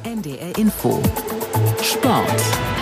NDR Info Sport.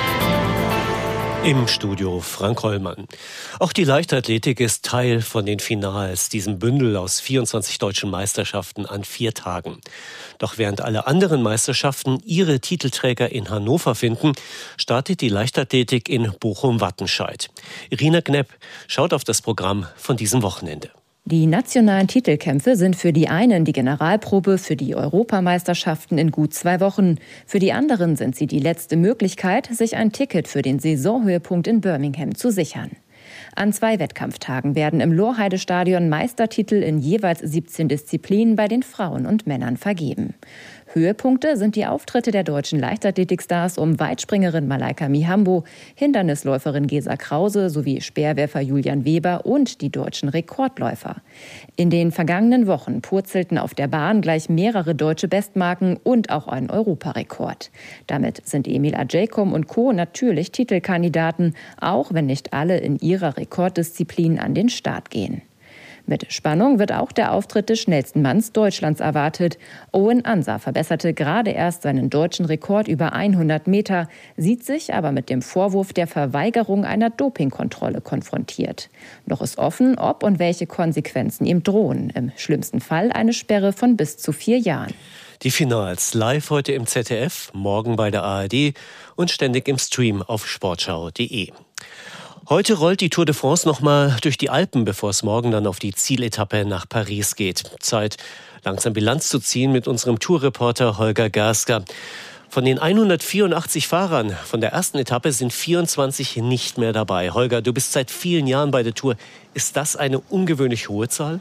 Im Studio Frank Hollmann. Auch die Leichtathletik ist Teil von den Finals, diesem Bündel aus 24 deutschen Meisterschaften an 4 Tagen. Doch während alle anderen Meisterschaften ihre Titelträger in Hannover finden, startet die Leichtathletik in Bochum-Wattenscheid. Irina Knepp schaut auf das Programm von diesem Wochenende. Die nationalen Titelkämpfe sind für die einen die Generalprobe für die Europameisterschaften in gut 2 Wochen. Für die anderen sind sie die letzte Möglichkeit, sich ein Ticket für den Saisonhöhepunkt in Birmingham zu sichern. An 2 Wettkampftagen werden im Lohrheide-Stadion Meistertitel in jeweils 17 Disziplinen bei den Frauen und Männern vergeben. Höhepunkte sind die Auftritte der deutschen Leichtathletikstars um Weitspringerin Malaika Mihambo, Hindernisläuferin Gesa Krause sowie Speerwerfer Julian Weber und die deutschen Rekordläufer. In den vergangenen Wochen purzelten auf der Bahn gleich mehrere deutsche Bestmarken und auch ein Europarekord. Damit sind Emil Ajaykum und Co. natürlich Titelkandidaten, auch wenn nicht alle in ihrer Rekorddisziplin an den Start gehen. Mit Spannung wird auch der Auftritt des schnellsten Manns Deutschlands erwartet. Owen Ansa verbesserte gerade erst seinen deutschen Rekord über 100 Meter, sieht sich aber mit dem Vorwurf der Verweigerung einer Dopingkontrolle konfrontiert. Noch ist offen, ob und welche Konsequenzen ihm drohen. Im schlimmsten Fall eine Sperre von bis zu 4 Jahren. Die Finals live heute im ZDF, morgen bei der ARD und ständig im Stream auf sportschau.de. Heute rollt die Tour de France nochmal durch die Alpen, bevor es morgen dann auf die Zieletappe nach Paris geht. Zeit, langsam Bilanz zu ziehen mit unserem Tourreporter Holger Gasker. Von den 184 Fahrern von der ersten Etappe sind 24 nicht mehr dabei. Holger, du bist seit vielen Jahren bei der Tour. Ist das eine ungewöhnlich hohe Zahl?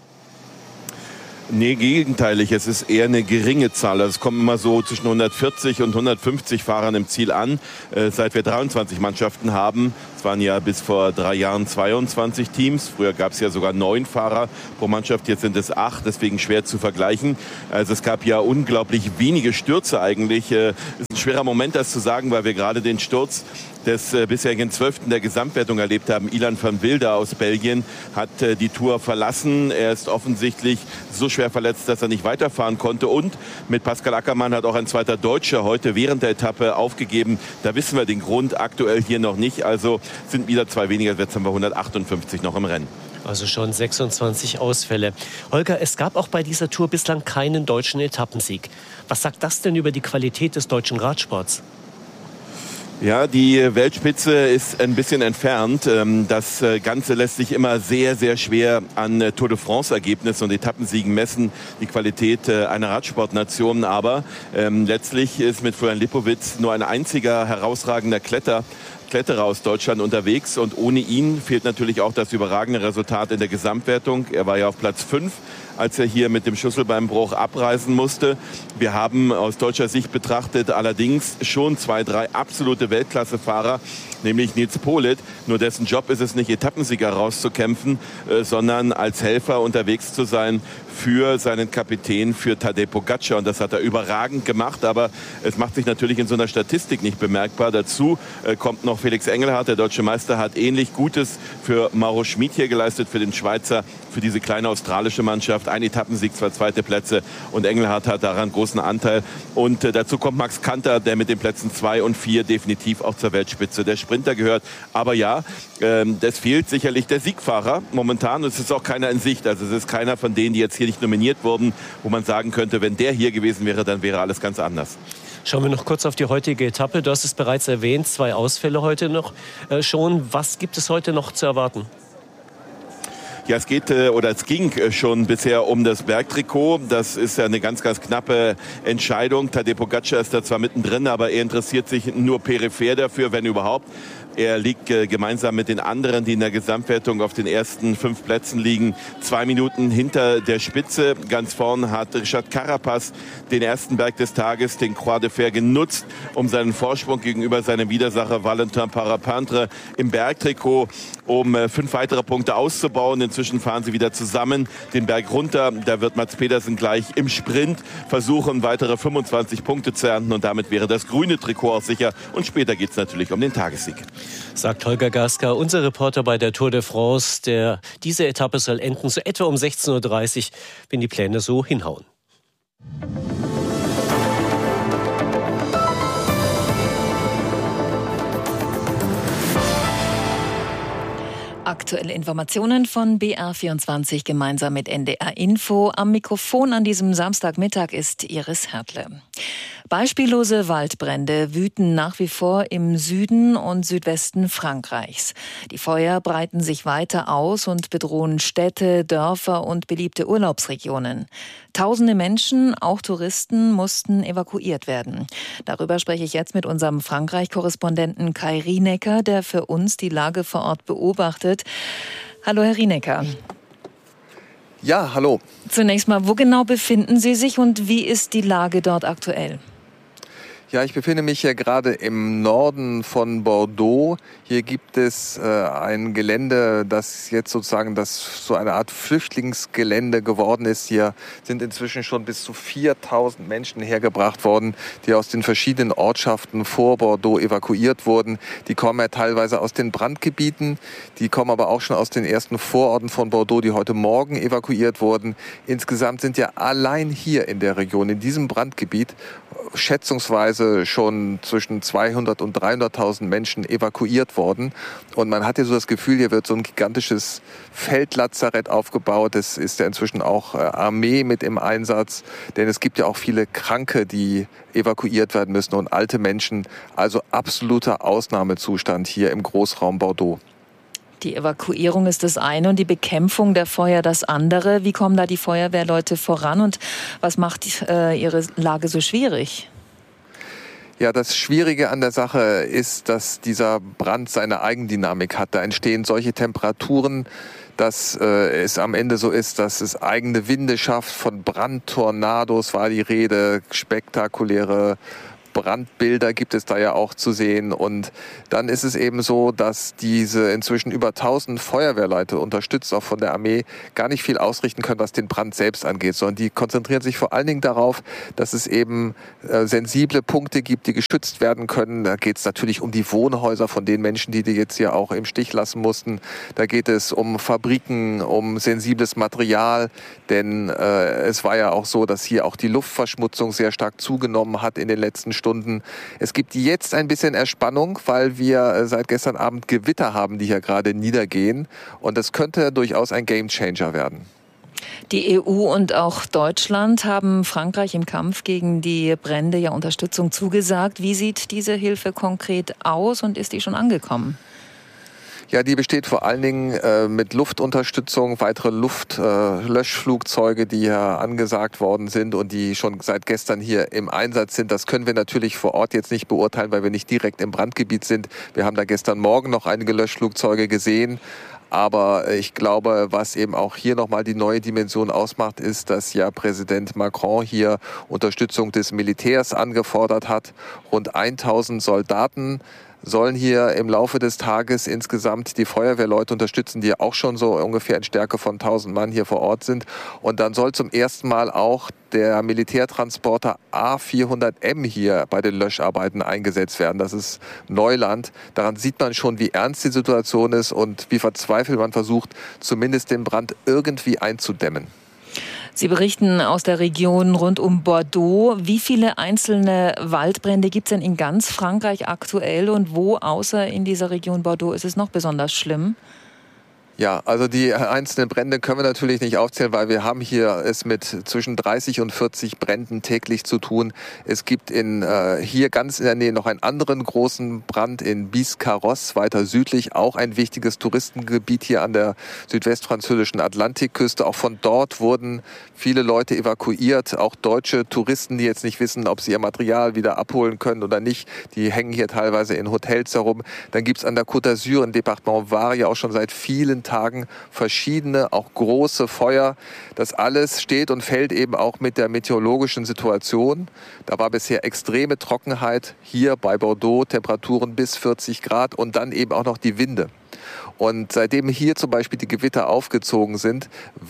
Nee, gegenteilig. Es ist eher eine geringe Zahl. Also es kommen immer so zwischen 140 und 150 Fahrern im Ziel an, seit wir 23 Mannschaften haben. Es waren ja bis vor 3 Jahren 22 Teams. Früher gab es ja sogar 9 Fahrer pro Mannschaft. Jetzt sind es 8, deswegen schwer zu vergleichen. Also es gab ja unglaublich wenige Stürze eigentlich. Es ist ein schwerer Moment, das zu sagen, weil wir gerade den Sturz des bisherigen 12. der Gesamtwertung erlebt haben. Ilan van Wilder aus Belgien hat die Tour verlassen. Er ist offensichtlich so schwer verletzt, dass er nicht weiterfahren konnte. Und mit Pascal Ackermann hat auch ein zweiter Deutscher heute während der Etappe aufgegeben. Da wissen wir den Grund aktuell hier noch nicht. Also sind wieder 2 weniger. Jetzt haben wir 158 noch im Rennen. Also schon 26 Ausfälle. Holger, es gab auch bei dieser Tour bislang keinen deutschen Etappensieg. Was sagt das denn über die Qualität des deutschen Radsports? Ja, die Weltspitze ist ein bisschen entfernt. Das Ganze lässt sich immer sehr, sehr schwer an Tour de France-Ergebnissen und Etappensiegen messen, die Qualität einer Radsportnation. Aber letztlich ist mit Florian Lipowitz nur ein einziger herausragender Kletterer aus Deutschland unterwegs. Und ohne ihn fehlt natürlich auch das überragende Resultat in der Gesamtwertung. Er war ja auf Platz 5. Als er hier mit dem Schlüsselbeinbruch abreisen musste. Wir haben aus deutscher Sicht betrachtet allerdings schon 2, 3 absolute Weltklassefahrer, nämlich Nils Politt. Nur dessen Job ist es nicht, Etappensieger rauszukämpfen, sondern als Helfer unterwegs zu sein für seinen Kapitän, für Tadej Pogačar. Und das hat er überragend gemacht, aber es macht sich natürlich in so einer Statistik nicht bemerkbar. Dazu kommt noch Felix Engelhardt, der deutsche Meister, hat ähnlich Gutes für Mauro Schmid hier geleistet, für den Schweizer, für diese kleine australische Mannschaft. Ein Etappensieg, 2 zweite Plätze und Engelhardt hat daran großen Anteil. Und dazu kommt Max Kanter, der mit den Plätzen 2 und 4 definitiv auch zur Weltspitze der Sprinter gehört. Aber ja, es fehlt sicherlich der Siegfahrer momentan. Und es ist auch keiner in Sicht. Also es ist keiner von denen, die jetzt hier nicht nominiert wurden, wo man sagen könnte, wenn der hier gewesen wäre, dann wäre alles ganz anders. Schauen wir noch kurz auf die heutige Etappe. Du hast es bereits erwähnt, 2 Ausfälle heute noch schon. Was gibt es heute noch zu erwarten? Ja, es ging schon bisher um das Bergtrikot. Das ist ja eine ganz, ganz knappe Entscheidung. Tadej Pogačar ist da zwar mittendrin, aber er interessiert sich nur peripher dafür, wenn überhaupt. Er liegt gemeinsam mit den anderen, die in der Gesamtwertung auf den ersten 5 Plätzen liegen, 2 Minuten hinter der Spitze. Ganz vorn hat Richard Carapaz den ersten Berg des Tages, den Croix de Fer, genutzt, um seinen Vorsprung gegenüber seinem Widersacher Valentin Parapintre im Bergtrikot um 5 weitere Punkte auszubauen. Inzwischen fahren sie wieder zusammen den Berg runter. Da wird Mats Pedersen gleich im Sprint versuchen, weitere 25 Punkte zu ernten. Und damit wäre das grüne Trikot auch sicher. Und später geht es natürlich um den Tagessieg. Sagt Holger Gasker, unser Reporter bei der Tour de France. Diese Etappe soll enden so etwa um 16:30 Uhr, wenn die Pläne so hinhauen. Aktuelle Informationen von BR24 gemeinsam mit NDR Info. Am Mikrofon an diesem Samstagmittag ist Iris Hertle. Beispiellose Waldbrände wüten nach wie vor im Süden und Südwesten Frankreichs. Die Feuer breiten sich weiter aus und bedrohen Städte, Dörfer und beliebte Urlaubsregionen. Tausende Menschen, auch Touristen, mussten evakuiert werden. Darüber spreche ich jetzt mit unserem Frankreich-Korrespondenten Kai Rienecker, der für uns die Lage vor Ort beobachtet. Hallo, Herr Rienecker. Ja, hallo. Zunächst mal, wo genau befinden Sie sich und wie ist die Lage dort aktuell? Ja, ich befinde mich hier gerade im Norden von Bordeaux. Hier gibt es ein Gelände, das jetzt sozusagen so eine Art Flüchtlingsgelände geworden ist. Hier sind inzwischen schon bis zu 4.000 Menschen hergebracht worden, die aus den verschiedenen Ortschaften vor Bordeaux evakuiert wurden. Die kommen ja teilweise aus den Brandgebieten, die kommen aber auch schon aus den ersten Vororten von Bordeaux, die heute Morgen evakuiert wurden. Insgesamt sind ja allein hier in der Region, in diesem Brandgebiet, schätzungsweise schon zwischen 200.000 und 300.000 Menschen evakuiert worden. Und man hat ja so das Gefühl, hier wird so ein gigantisches Feldlazarett aufgebaut. Es ist ja inzwischen auch Armee mit im Einsatz, denn es gibt ja auch viele Kranke, die evakuiert werden müssen und alte Menschen. Also absoluter Ausnahmezustand hier im Großraum Bordeaux. Die Evakuierung ist das eine und die Bekämpfung der Feuer das andere. Wie kommen da die Feuerwehrleute voran und was macht ihre Lage so schwierig? Ja, das Schwierige an der Sache ist, dass dieser Brand seine Eigendynamik hat. Da entstehen solche Temperaturen, dass es am Ende so ist, dass es eigene Winde schafft. Von Brandtornados war die Rede, spektakuläre Brandbilder gibt es da ja auch zu sehen. Und dann ist es eben so, dass diese inzwischen über 1000 Feuerwehrleute, unterstützt auch von der Armee, gar nicht viel ausrichten können, was den Brand selbst angeht, sondern die konzentrieren sich vor allen Dingen darauf, dass es eben sensible Punkte gibt, die geschützt werden können. Da geht es natürlich um die Wohnhäuser von den Menschen, die jetzt hier auch im Stich lassen mussten. Da geht es um Fabriken, um sensibles Material, denn es war ja auch so, dass hier auch die Luftverschmutzung sehr stark zugenommen hat in den letzten Stunden. Es gibt jetzt ein bisschen Erspannung, weil wir seit gestern Abend Gewitter haben, die hier gerade niedergehen. Und das könnte durchaus ein Gamechanger werden. Die EU und auch Deutschland haben Frankreich im Kampf gegen die Brände ja Unterstützung zugesagt. Wie sieht diese Hilfe konkret aus und ist die schon angekommen? Ja, die besteht vor allen Dingen mit Luftunterstützung, weitere Luftlöschflugzeuge, die hier angesagt worden sind und die schon seit gestern hier im Einsatz sind. Das können wir natürlich vor Ort jetzt nicht beurteilen, weil wir nicht direkt im Brandgebiet sind. Wir haben da gestern Morgen noch einige Löschflugzeuge gesehen. Aber ich glaube, was eben auch hier nochmal die neue Dimension ausmacht, ist, dass ja Präsident Macron hier Unterstützung des Militärs angefordert hat. Rund 1000 Soldaten sollen hier im Laufe des Tages insgesamt die Feuerwehrleute unterstützen, die auch schon so ungefähr in Stärke von 1000 Mann hier vor Ort sind. Und dann soll zum ersten Mal auch der Militärtransporter A400M hier bei den Löscharbeiten eingesetzt werden. Das ist Neuland. Daran sieht man schon, wie ernst die Situation ist und wie verzweifelt man versucht, zumindest den Brand irgendwie einzudämmen. Sie berichten aus der Region rund um Bordeaux. Wie viele einzelne Waldbrände gibt es denn in ganz Frankreich aktuell und wo außer in dieser Region Bordeaux ist es noch besonders schlimm? Ja, also die einzelnen Brände können wir natürlich nicht aufzählen, weil wir haben hier es mit zwischen 30 und 40 Bränden täglich zu tun. Es gibt hier ganz in der Nähe noch einen anderen großen Brand in Biscarrosse, weiter südlich, auch ein wichtiges Touristengebiet hier an der südwestfranzösischen Atlantikküste. Auch von dort wurden viele Leute evakuiert, auch deutsche Touristen, die jetzt nicht wissen, ob sie ihr Material wieder abholen können oder nicht. Die hängen hier teilweise in Hotels herum. Dann gibt es an der Côte d'Azur im Departement Var ja auch schon seit vielen Tagen verschiedene, auch große Feuer. Das alles steht und fällt eben auch mit der meteorologischen Situation. Da war bisher extreme Trockenheit, hier bei Bordeaux Temperaturen bis 40 Grad und dann eben auch noch die Winde. Und seitdem hier zum Beispiel die Gewitter aufgezogen sind,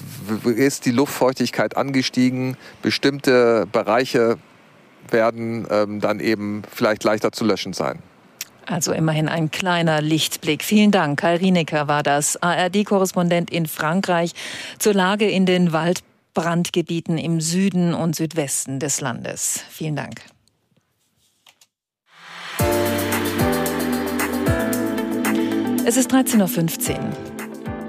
ist die Luftfeuchtigkeit angestiegen. Bestimmte Bereiche werden dann eben vielleicht leichter zu löschen sein. Also immerhin ein kleiner Lichtblick. Vielen Dank. Kai Rienecker war das, ARD-Korrespondent in Frankreich zur Lage in den Waldbrandgebieten im Süden und Südwesten des Landes. Vielen Dank. Es ist 13:15 Uhr.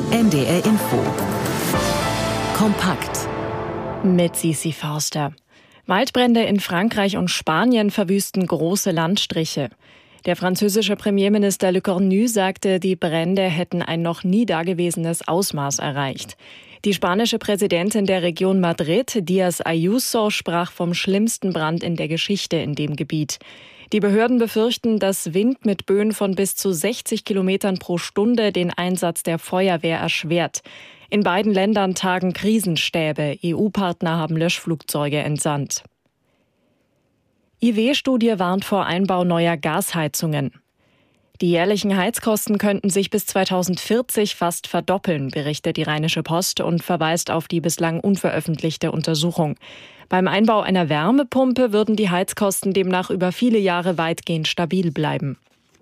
NDR Info. Kompakt. Mit Sisi Forster. Waldbrände in Frankreich und Spanien verwüsten große Landstriche. Der französische Premierminister Le Cornu sagte, die Brände hätten ein noch nie dagewesenes Ausmaß erreicht. Die spanische Präsidentin der Region Madrid, Díaz Ayuso, sprach vom schlimmsten Brand in der Geschichte in dem Gebiet. Die Behörden befürchten, dass Wind mit Böen von bis zu 60 Kilometern pro Stunde den Einsatz der Feuerwehr erschwert. In beiden Ländern tagen Krisenstäbe. EU-Partner haben Löschflugzeuge entsandt. IW-Studie warnt vor Einbau neuer Gasheizungen. Die jährlichen Heizkosten könnten sich bis 2040 fast verdoppeln, berichtet die Rheinische Post und verweist auf die bislang unveröffentlichte Untersuchung. Beim Einbau einer Wärmepumpe würden die Heizkosten demnach über viele Jahre weitgehend stabil bleiben.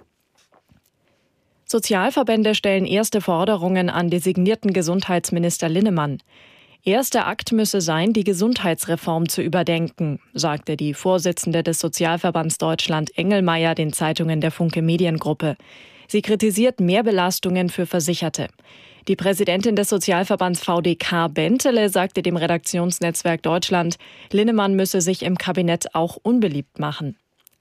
Sozialverbände stellen erste Forderungen an designierten Gesundheitsminister Linnemann. Erster Akt müsse sein, die Gesundheitsreform zu überdenken, sagte die Vorsitzende des Sozialverbands Deutschland Engelmeier den Zeitungen der Funke Mediengruppe. Sie kritisiert Mehrbelastungen für Versicherte. Die Präsidentin des Sozialverbands VDK Bentele sagte dem Redaktionsnetzwerk Deutschland, Linnemann müsse sich im Kabinett auch unbeliebt machen.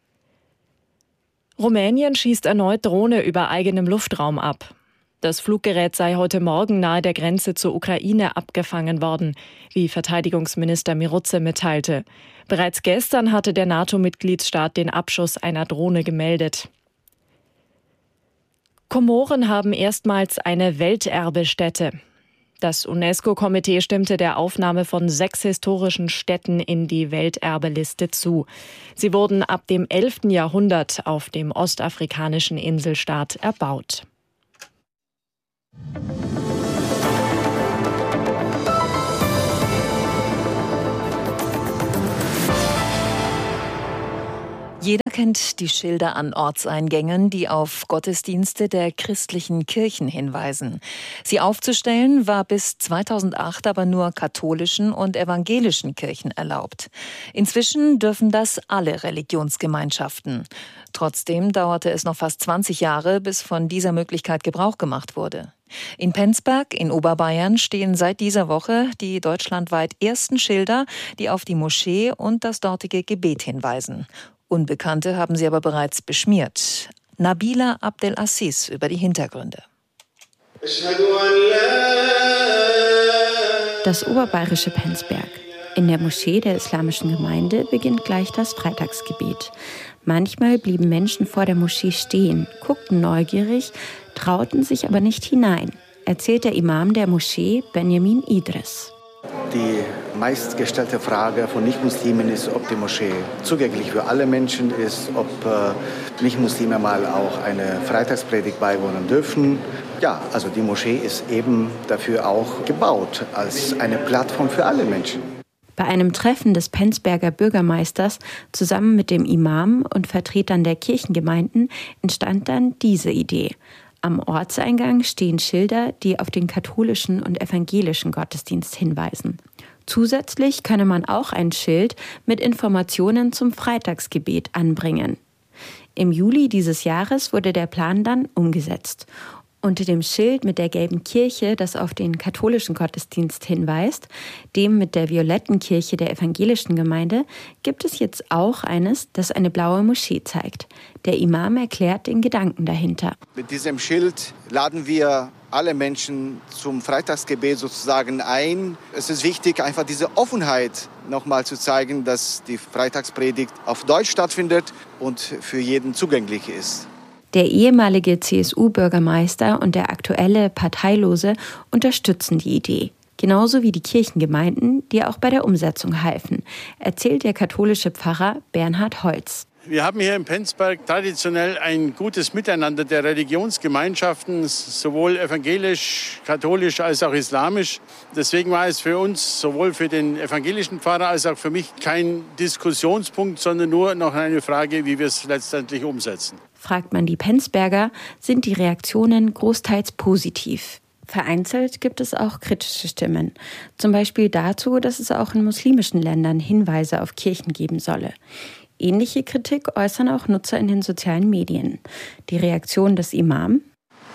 Rumänien schießt erneut Drohne über eigenem Luftraum ab. Das Fluggerät sei heute Morgen nahe der Grenze zur Ukraine abgefangen worden, wie Verteidigungsminister Miroze mitteilte. Bereits gestern hatte der NATO-Mitgliedsstaat den Abschuss einer Drohne gemeldet. Komoren haben erstmals eine Welterbestätte. Das UNESCO-Komitee stimmte der Aufnahme von 6 historischen Städten in die Welterbeliste zu. Sie wurden ab dem 11. Jahrhundert auf dem ostafrikanischen Inselstaat erbaut. Jeder kennt die Schilder an Ortseingängen, die auf Gottesdienste der christlichen Kirchen hinweisen. Sie aufzustellen war bis 2008 aber nur katholischen und evangelischen Kirchen erlaubt. Inzwischen dürfen das alle Religionsgemeinschaften. Trotzdem dauerte es noch fast 20 Jahre, bis von dieser Möglichkeit Gebrauch gemacht wurde. In Penzberg in Oberbayern stehen seit dieser Woche die deutschlandweit ersten Schilder, die auf die Moschee und das dortige Gebet hinweisen. Unbekannte haben sie aber bereits beschmiert. Nabila Abdelaziz über die Hintergründe. Das oberbayerische Penzberg. In der Moschee der islamischen Gemeinde beginnt gleich das Freitagsgebet. Manchmal blieben Menschen vor der Moschee stehen, guckten neugierig, trauten sich aber nicht hinein, erzählt der Imam der Moschee Benjamin Idris. Die meistgestellte Frage von Nichtmuslimen ist, ob die Moschee zugänglich für alle Menschen ist, ob Nichtmuslime mal auch eine Freitagspredigt beiwohnen dürfen. Ja, also die Moschee ist eben dafür auch gebaut, als eine Plattform für alle Menschen. Bei einem Treffen des Penzberger Bürgermeisters zusammen mit dem Imam und Vertretern der Kirchengemeinden entstand dann diese Idee. Am Ortseingang stehen Schilder, die auf den katholischen und evangelischen Gottesdienst hinweisen. Zusätzlich könne man auch ein Schild mit Informationen zum Freitagsgebet anbringen. Im Juli dieses Jahres wurde der Plan dann umgesetzt. Unter dem Schild mit der gelben Kirche, das auf den katholischen Gottesdienst hinweist, dem mit der violetten Kirche der evangelischen Gemeinde, gibt es jetzt auch eines, das eine blaue Moschee zeigt. Der Imam erklärt den Gedanken dahinter. Mit diesem Schild laden wir alle Menschen zum Freitagsgebet sozusagen ein. Es ist wichtig, einfach diese Offenheit nochmal zu zeigen, dass die Freitagspredigt auf Deutsch stattfindet und für jeden zugänglich ist. Der ehemalige CSU-Bürgermeister und der aktuelle Parteilose unterstützen die Idee. Genauso wie die Kirchengemeinden, die auch bei der Umsetzung halfen, erzählt der katholische Pfarrer Bernhard Holz. Wir haben hier in Penzberg traditionell ein gutes Miteinander der Religionsgemeinschaften, sowohl evangelisch, katholisch als auch islamisch. Deswegen war es für uns, sowohl für den evangelischen Pfarrer als auch für mich, kein Diskussionspunkt, sondern nur noch eine Frage, wie wir es letztendlich umsetzen. Fragt man die Penzberger, sind die Reaktionen großteils positiv. Vereinzelt gibt es auch kritische Stimmen. Zum Beispiel dazu, dass es auch in muslimischen Ländern Hinweise auf Kirchen geben solle. Ähnliche Kritik äußern auch Nutzer in den sozialen Medien. Die Reaktion des Imam: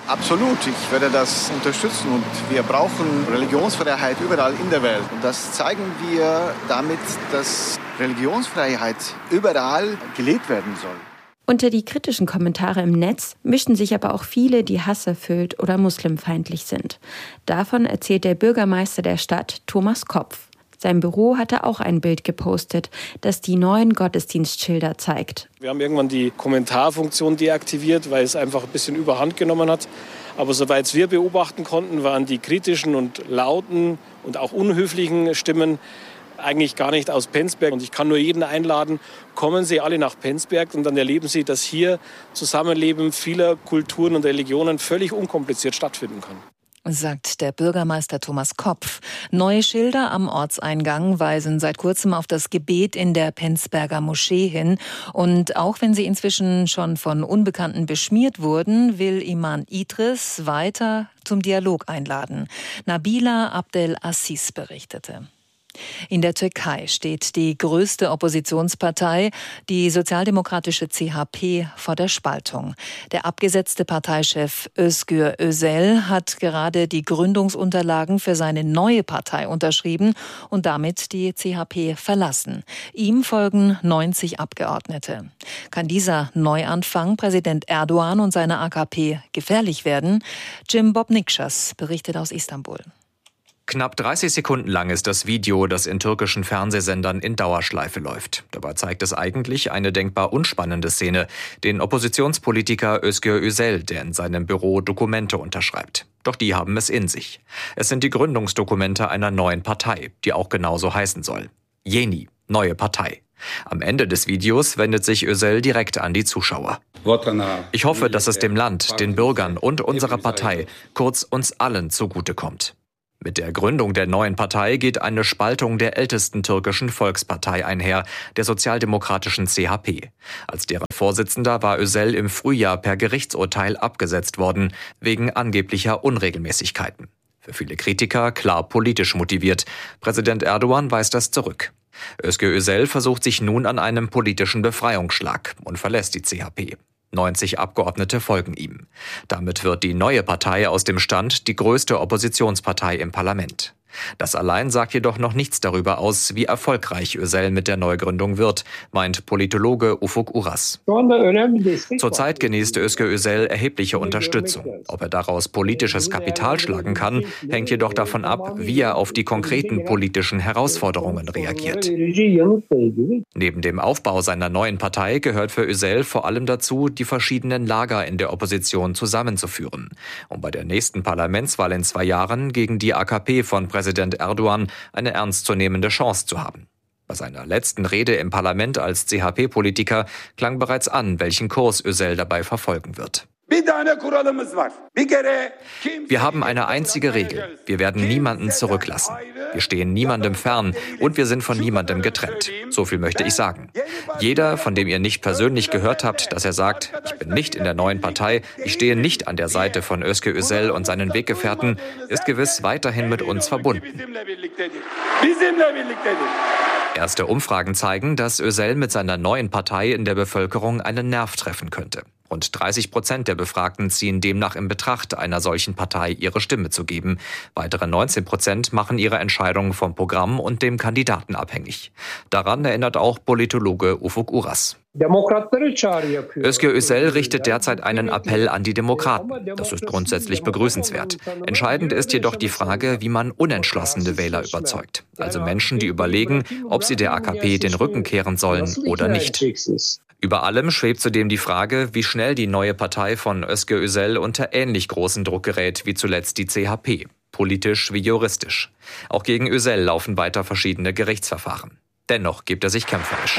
Absolut, ich werde das unterstützen und wir brauchen Religionsfreiheit überall in der Welt. Und das zeigen wir damit, dass Religionsfreiheit überall gelebt werden soll. Unter die kritischen Kommentare im Netz mischen sich aber auch viele, die hasserfüllt oder muslimfeindlich sind. Davon erzählt der Bürgermeister der Stadt, Thomas Kopf. Sein Büro hatte auch ein Bild gepostet, das die neuen Gottesdienstschilder zeigt. Wir haben irgendwann die Kommentarfunktion deaktiviert, weil es einfach ein bisschen überhand genommen hat. Aber soweit wir beobachten konnten, waren die kritischen und lauten und auch unhöflichen Stimmen eigentlich gar nicht aus Penzberg. Und ich kann nur jeden einladen, kommen Sie alle nach Penzberg und dann erleben Sie, dass hier Zusammenleben vieler Kulturen und Religionen völlig unkompliziert stattfinden kann. Sagt der Bürgermeister Thomas Kopf. Neue Schilder am Ortseingang weisen seit kurzem auf das Gebet in der Penzberger Moschee hin. Und auch wenn sie inzwischen schon von Unbekannten beschmiert wurden, will Imam Idris weiter zum Dialog einladen. Nabila Abdel-Aziz berichtete. In der Türkei steht die größte Oppositionspartei, die sozialdemokratische CHP, vor der Spaltung. Der abgesetzte Parteichef Özgür Özel hat gerade die Gründungsunterlagen für seine neue Partei unterschrieben und damit die CHP verlassen. Ihm folgen 90 Abgeordnete. Kann dieser Neuanfang Präsident Erdogan und seiner AKP gefährlich werden? Jim Bobnikschas berichtet aus Istanbul. Knapp 30 Sekunden lang ist das Video, das in türkischen Fernsehsendern in Dauerschleife läuft. Dabei zeigt es eigentlich eine denkbar unspannende Szene, den Oppositionspolitiker Özgür Özel, der in seinem Büro Dokumente unterschreibt. Doch die haben es in sich. Es sind die Gründungsdokumente einer neuen Partei, die auch genauso heißen soll. Yeni, neue Partei. Am Ende des Videos wendet sich Özel direkt an die Zuschauer. Ich hoffe, dass es dem Land, den Bürgern und unserer Partei, kurz uns allen, zugutekommt. Mit der Gründung der neuen Partei geht eine Spaltung der ältesten türkischen Volkspartei einher, der sozialdemokratischen CHP. Als deren Vorsitzender war Özel im Frühjahr per Gerichtsurteil abgesetzt worden, wegen angeblicher Unregelmäßigkeiten. Für viele Kritiker klar politisch motiviert. Präsident Erdogan weist das zurück. Özgür Özel versucht sich nun an einem politischen Befreiungsschlag und verlässt die CHP. 90 Abgeordnete folgen ihm. Damit wird die neue Partei aus dem Stand die größte Oppositionspartei im Parlament. Das allein sagt jedoch noch nichts darüber aus, wie erfolgreich Özel mit der Neugründung wird, meint Politologe Ufuk Uras. Zurzeit genießt Özgür Özel erhebliche Unterstützung. Ob er daraus politisches Kapital schlagen kann, hängt jedoch davon ab, wie er auf die konkreten politischen Herausforderungen reagiert. Neben dem Aufbau seiner neuen Partei gehört für Özel vor allem dazu, die verschiedenen Lager in der Opposition zusammenzuführen, um bei der nächsten Parlamentswahl in 2 Jahren gegen die AKP von Präsident Erdogan eine ernstzunehmende Chance zu haben. Bei seiner letzten Rede im Parlament als CHP-Politiker klang bereits an, welchen Kurs Özel dabei verfolgen wird. Wir haben eine einzige Regel. Wir werden niemanden zurücklassen. Wir stehen niemandem fern und wir sind von niemandem getrennt. So viel möchte ich sagen. Jeder, von dem ihr nicht persönlich gehört habt, dass er sagt, ich bin nicht in der neuen Partei, ich stehe nicht an der Seite von Özgür Özel und seinen Weggefährten, ist gewiss weiterhin mit uns verbunden. Erste Umfragen zeigen, dass Özel mit seiner neuen Partei in der Bevölkerung einen Nerv treffen könnte. Rund 30% der Befragten ziehen demnach in Betracht, einer solchen Partei ihre Stimme zu geben. Weitere 19% machen ihre Entscheidung vom Programm und dem Kandidaten abhängig. Daran erinnert auch Politologe Ufuk Uras. Özgür Özel richtet derzeit einen Appell an die Demokraten. Das ist grundsätzlich begrüßenswert. Entscheidend ist jedoch die Frage, wie man unentschlossene Wähler überzeugt. Also Menschen, die überlegen, ob sie der AKP den Rücken kehren sollen oder nicht. Über allem schwebt zudem die Frage, wie schnell die neue Partei von Özgür Özel unter ähnlich großen Druck gerät wie zuletzt die CHP, politisch wie juristisch. Auch gegen Özel laufen weiter verschiedene Gerichtsverfahren. Dennoch gibt er sich kämpferisch.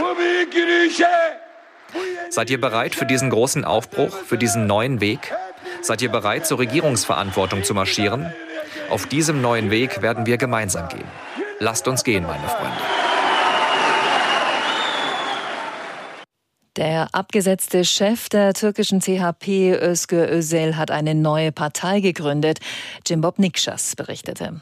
Seid ihr bereit für diesen großen Aufbruch, für diesen neuen Weg? Seid ihr bereit, zur Regierungsverantwortung zu marschieren? Auf diesem neuen Weg werden wir gemeinsam gehen. Lasst uns gehen, meine Freunde. Der abgesetzte Chef der türkischen CHP, Özgür Özel, hat eine neue Partei gegründet. Jim Bobnikschas berichtete.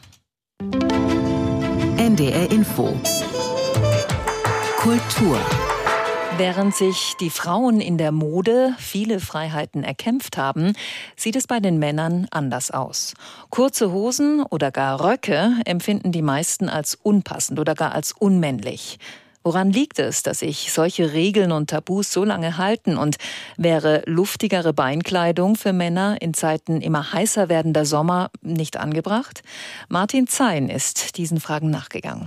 NDR Info. Kultur. Während sich die Frauen in der Mode viele Freiheiten erkämpft haben, sieht es bei den Männern anders aus. Kurze Hosen oder gar Röcke empfinden die meisten als unpassend oder gar als unmännlich. Woran liegt es, dass sich solche Regeln und Tabus so lange halten? Und wäre luftigere Beinkleidung für Männer in Zeiten immer heißer werdender Sommer nicht angebracht? Martin Zein ist diesen Fragen nachgegangen.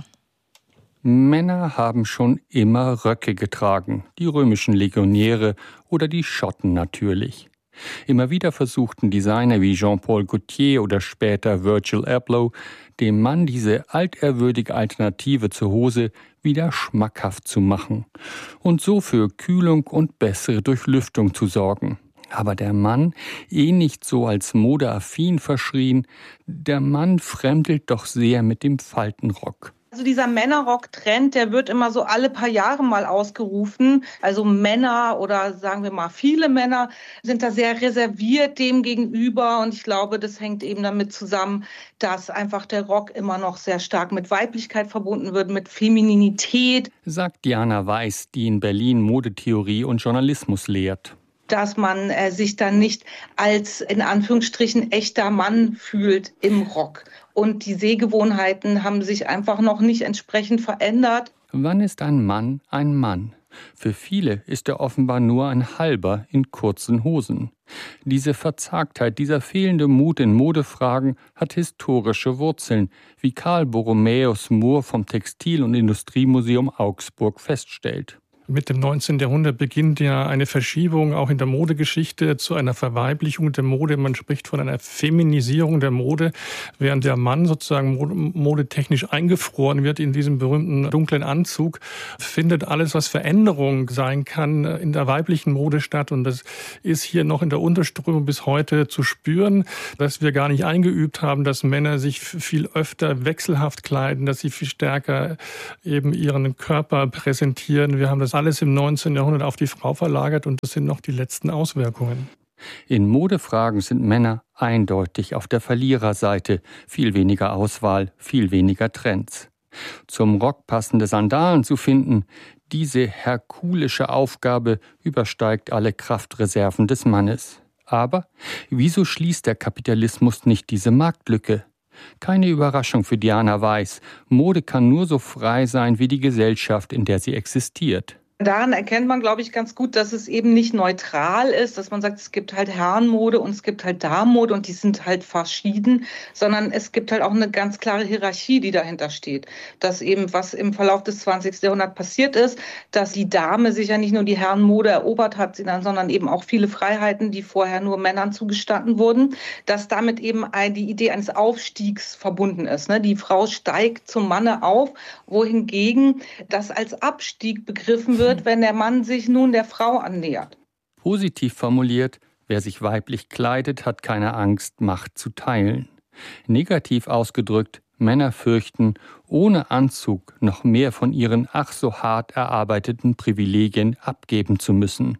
Männer haben schon immer Röcke getragen, die römischen Legionäre oder die Schotten natürlich. Immer wieder versuchten Designer wie Jean-Paul Gaultier oder später Virgil Abloh, dem Mann diese altehrwürdige Alternative zur Hose wieder schmackhaft zu machen und so für Kühlung und bessere Durchlüftung zu sorgen. Aber der Mann, nicht so als modeaffin verschrien, der Mann fremdelt doch sehr mit dem Faltenrock. Also dieser Männerrock-Trend, der wird immer so alle paar Jahre mal ausgerufen. Also Männer oder sagen wir mal viele Männer sind da sehr reserviert dem gegenüber. Und ich glaube, das hängt eben damit zusammen, dass einfach der Rock immer noch sehr stark mit Weiblichkeit verbunden wird, mit Femininität. Sagt Diana Weiß, die in Berlin Modetheorie und Journalismus lehrt. Dass man sich dann nicht als, in Anführungsstrichen, echter Mann fühlt im Rock. Und die Sehgewohnheiten haben sich einfach noch nicht entsprechend verändert. Wann ist ein Mann ein Mann? Für viele ist er offenbar nur ein Halber in kurzen Hosen. Diese Verzagtheit, dieser fehlende Mut in Modefragen hat historische Wurzeln, wie Karl Borromäus Mohr vom Textil- und Industriemuseum Augsburg feststellt. Mit dem 19. Jahrhundert beginnt ja eine Verschiebung auch in der Modegeschichte zu einer Verweiblichung der Mode. Man spricht von einer Feminisierung der Mode, während der Mann sozusagen modetechnisch eingefroren wird in diesem berühmten dunklen Anzug, findet alles, was Veränderung sein kann, in der weiblichen Mode statt. Und das ist hier noch in der Unterströmung bis heute zu spüren, dass wir gar nicht eingeübt haben, dass Männer sich viel öfter wechselhaft kleiden, dass sie viel stärker eben ihren Körper präsentieren. Wir haben das alles im 19. Jahrhundert auf die Frau verlagert und das sind noch die letzten Auswirkungen. In Modefragen sind Männer eindeutig auf der Verliererseite. Viel weniger Auswahl, viel weniger Trends. Zum Rock passende Sandalen zu finden, diese herkulische Aufgabe übersteigt alle Kraftreserven des Mannes. Aber wieso schließt der Kapitalismus nicht diese Marktlücke? Keine Überraschung für Diana Weiß. Mode kann nur so frei sein wie die Gesellschaft, in der sie existiert. Daran erkennt man, glaube ich, ganz gut, dass es eben nicht neutral ist, dass man sagt, es gibt halt Herrenmode und es gibt halt Damenmode und die sind halt verschieden, sondern es gibt halt auch eine ganz klare Hierarchie, die dahinter steht. Dass eben, was im Verlauf des 20. Jahrhunderts passiert ist, dass die Dame sich ja nicht nur die Herrenmode erobert hat, sondern eben auch viele Freiheiten, die vorher nur Männern zugestanden wurden, dass damit eben die Idee eines Aufstiegs verbunden ist. Die Frau steigt zum Manne auf, wohingegen das als Abstieg begriffen wird, wenn der Mann sich nun der Frau annähert. Positiv formuliert, wer sich weiblich kleidet, hat keine Angst, Macht zu teilen. Negativ ausgedrückt, Männer fürchten, ohne Anzug noch mehr von ihren ach so hart erarbeiteten Privilegien abgeben zu müssen.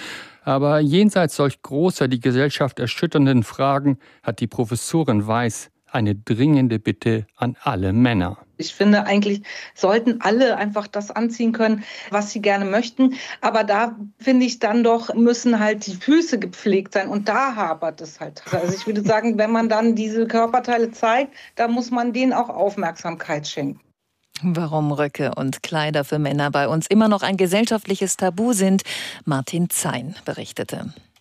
Aber jenseits solch großer, die Gesellschaft erschütternden Fragen hat die Professorin Weiß eine dringende Bitte an alle Männer. Ich finde, eigentlich sollten alle einfach das anziehen können, was sie gerne möchten. Aber da finde ich dann doch, müssen halt die Füße gepflegt sein. Und da hapert es halt. Also ich würde sagen, wenn man dann diese Körperteile zeigt, da muss man denen auch Aufmerksamkeit schenken. Warum Röcke und Kleider für Männer bei uns immer noch ein gesellschaftliches Tabu sind, Martin Zein berichtete.